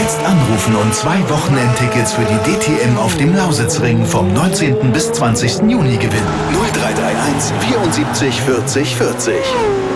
Jetzt anrufen und 2 Wochenendtickets für die DTM auf dem Lausitzring vom 19. bis 20. Juni gewinnen. 0331 74 40 40.